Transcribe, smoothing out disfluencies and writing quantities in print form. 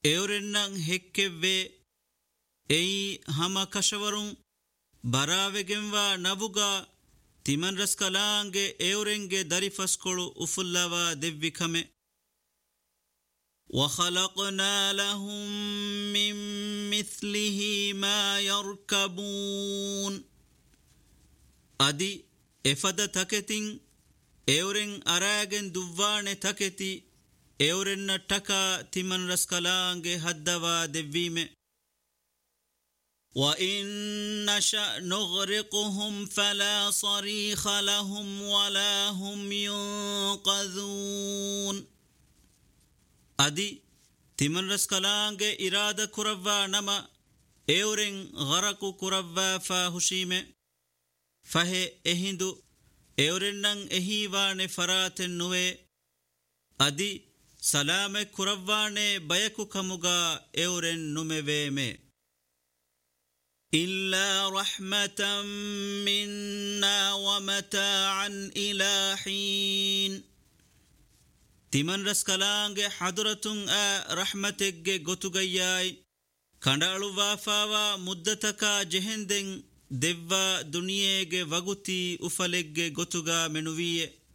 eorennan hekkevve ei hama kashawarun baravegenwa nabuga timan raskalange eorenge darifaskolu ufullawa devvikame وخلقنا لهم من مثله ما يركبون أدي إفادة تكتين اورن أراغن دوان تكتي اورن تكا تمن رسكالانگ حدوا دويم وإن نشأ نغرقهم فلا صريخ لهم ولا هم ينقذون أدي تمن رسكالانگ إرادة كروا نما اورن غرق كروا فاهشيم فه اهندو اورنن اهيوان فراتن نوے ادي سلام كروانے بيكو كمغا اورن نمويمه إلا رحمة منا ومتاعا إلى حين تمن رسكالانگ حضرتن رحمتك غتوغياي كندالو وافاوا مدتكا جهندن دِوّا دُنيَّيَگَ وَگُتِي اُفَلَگَ گُتُگا مِنُوِيَ